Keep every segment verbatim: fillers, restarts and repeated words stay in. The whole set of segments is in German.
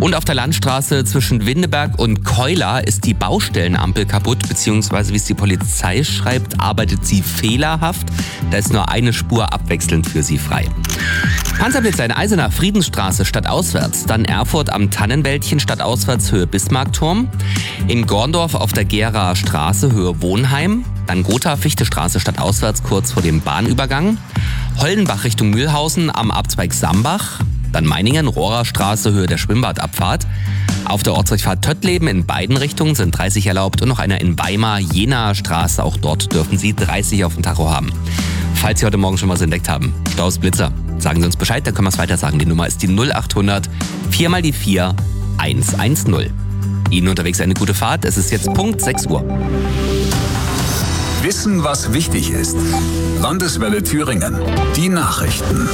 Und auf der Landstraße zwischen Windeberg und Keular ist die Baustellenampel kaputt, beziehungsweise wie es die Polizei schreibt, arbeitet sie fehlerhaft. Da ist nur eine Spur abwechselnd für sie frei. Panzerblitzer in Eisenach, Friedensstraße stadtauswärts, dann Erfurt am Tannenwäldchen stadtauswärts Höhe Bismarckturm, in Gorndorf auf der Geraer Straße Höhe Wohnheim, dann Gotha-Fichte-Straße stadtauswärts kurz vor dem Bahnübergang, Hollenbach Richtung Mühlhausen am Abzweig Sambach, dann Meiningen, Rohrerstraße Höhe der Schwimmbadabfahrt. Auf der Ortsdurchfahrt Töttleben in beiden Richtungen sind dreißig erlaubt und noch einer in Weimar, Jenaer Straße, auch dort dürfen Sie dreißig auf dem Tacho haben. Falls Sie heute Morgen schon was entdeckt haben, Staus, Blitzer, sagen Sie uns Bescheid, dann können wir es weiter sagen. Die Nummer ist die null achthundert vier mal die vier eins eins null. Ihnen unterwegs eine gute Fahrt, es ist jetzt Punkt sechs Uhr. Wissen, was wichtig ist. Landeswelle Thüringen. Die Nachrichten.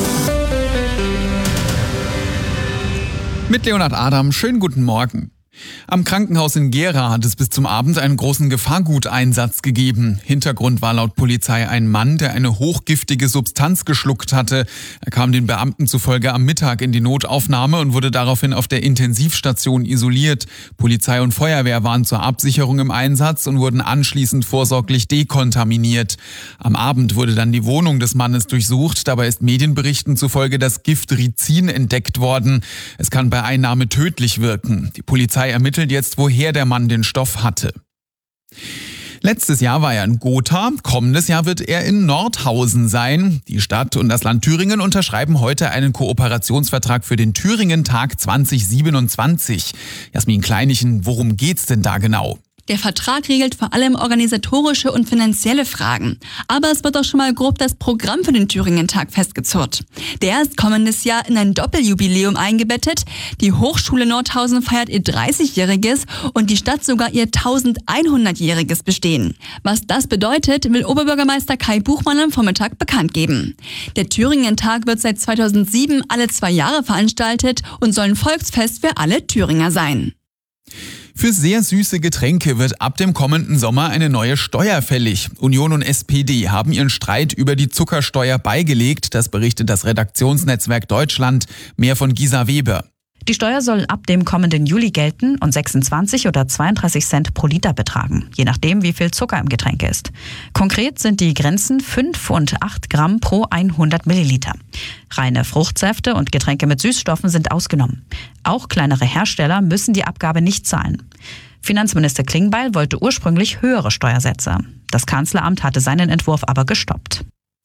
Mit Leonhard Adam, schönen guten Morgen. Am Krankenhaus in Gera hat es bis zum Abend einen großen Gefahrguteinsatz gegeben. Hintergrund war laut Polizei ein Mann, der eine hochgiftige Substanz geschluckt hatte. Er kam den Beamten zufolge am Mittag in die Notaufnahme und wurde daraufhin auf der Intensivstation isoliert. Polizei und Feuerwehr waren zur Absicherung im Einsatz und wurden anschließend vorsorglich dekontaminiert. Am Abend wurde dann die Wohnung des Mannes durchsucht. Dabei ist Medienberichten zufolge das Gift Rizin entdeckt worden. Es kann bei Einnahme tödlich wirken. Die Polizei ermittelt jetzt, woher der Mann den Stoff hatte. Letztes Jahr war er in Gotha, kommendes Jahr wird er in Nordhausen sein. Die Stadt und das Land Thüringen unterschreiben heute einen Kooperationsvertrag für den Thüringen-Tag zwanzig siebenundzwanzig. Jasmin Kleinichen, worum geht's denn da genau? Der Vertrag regelt vor allem organisatorische und finanzielle Fragen. Aber es wird auch schon mal grob das Programm für den Thüringen-Tag festgezurrt. Der ist kommendes Jahr in ein Doppeljubiläum eingebettet. Die Hochschule Nordhausen feiert ihr dreißigjähriges und die Stadt sogar ihr eintausendeinhundertjähriges Bestehen. Was das bedeutet, will Oberbürgermeister Kai Buchmann am Vormittag bekannt geben. Der Thüringen-Tag wird seit zweitausendsieben alle zwei Jahre veranstaltet und soll ein Volksfest für alle Thüringer sein. Für sehr süße Getränke wird ab dem kommenden Sommer eine neue Steuer fällig. Union und S P D haben ihren Streit über die Zuckersteuer beigelegt. Das berichtet das Redaktionsnetzwerk Deutschland. Mehr von Gisa Weber. Die Steuer soll ab dem kommenden Juli gelten und sechsundzwanzig oder zweiunddreißig Cent pro Liter betragen, je nachdem, wie viel Zucker im Getränk ist. Konkret sind die Grenzen fünf und acht Gramm pro hundert Milliliter. Reine Fruchtsäfte und Getränke mit Süßstoffen sind ausgenommen. Auch kleinere Hersteller müssen die Abgabe nicht zahlen. Finanzminister Klingbeil wollte ursprünglich höhere Steuersätze. Das Kanzleramt hatte seinen Entwurf aber gestoppt.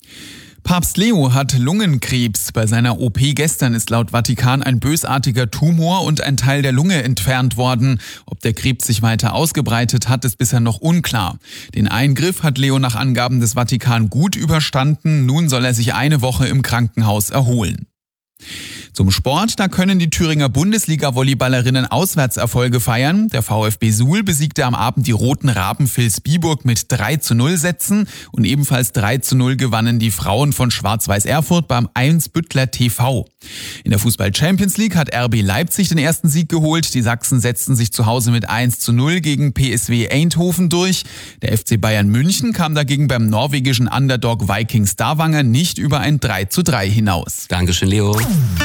Papst Leo hat Lungenkrebs. Bei seiner O P gestern ist laut Vatikan ein bösartiger Tumor und ein Teil der Lunge entfernt worden. Ob der Krebs sich weiter ausgebreitet hat, ist bisher noch unklar. Den Eingriff hat Leo nach Angaben des Vatikan gut überstanden. Nun soll er sich eine Woche im Krankenhaus erholen. Zum Sport, da können die Thüringer Bundesliga-Volleyballerinnen Auswärtserfolge feiern. Der VfB Suhl besiegte am Abend die Roten Raben Vilsbiburg mit drei zu null Sätzen und ebenfalls drei zu null gewannen die Frauen von Schwarz-Weiß Erfurt beim Eimsbüttler T V. In der Fußball-Champions League hat R B Leipzig den ersten Sieg geholt. Die Sachsen setzten sich zu Hause mit eins zu null gegen P S V Eindhoven durch. Der F C Bayern München kam dagegen beim norwegischen Underdog Viking Stavanger nicht über ein drei zu drei hinaus. Dankeschön, Leo.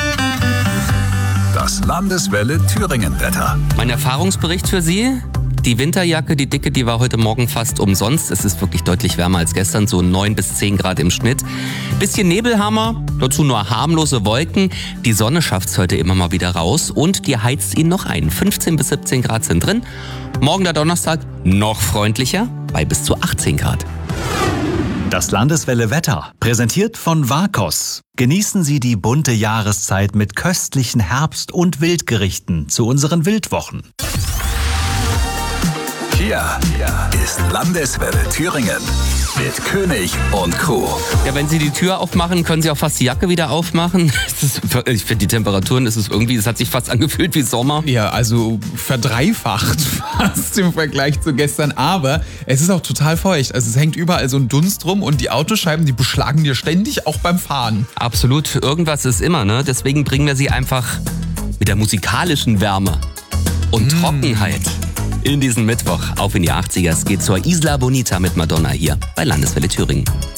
Das Landeswelle Thüringen-Wetter. Mein Erfahrungsbericht für Sie. Die Winterjacke, die dicke, die war heute Morgen fast umsonst. Es ist wirklich deutlich wärmer als gestern, so neun bis zehn Grad im Schnitt. Bisschen Nebelhammer, dazu nur harmlose Wolken. Die Sonne schafft's heute immer mal wieder raus und die heizt ihn noch ein. fünfzehn bis siebzehn Grad sind drin. Morgen der Donnerstag noch freundlicher, bei bis zu achtzehn Grad. Das Landeswelle Wetter, präsentiert von Vakos. Genießen Sie die bunte Jahreszeit mit köstlichen Herbst- und Wildgerichten zu unseren Wildwochen. Hier ist Landeswelle Thüringen mit König und Co. Ja, wenn Sie die Tür aufmachen, können Sie auch fast die Jacke wieder aufmachen. Es ist, ich finde die Temperaturen, es ist irgendwie, es hat sich fast angefühlt wie Sommer. Ja, also verdreifacht fast im Vergleich zu gestern. Aber es ist auch total feucht. Also es hängt überall so ein Dunst rum und die Autoscheiben, die beschlagen dir ständig, auch beim Fahren. Absolut, irgendwas ist immer, ne? Deswegen bringen wir Sie einfach mit der musikalischen Wärme und mm. Trockenheit in diesen Mittwoch auf in die achtziger. Es geht zur Isla Bonita mit Madonna hier bei Landeswelle Thüringen.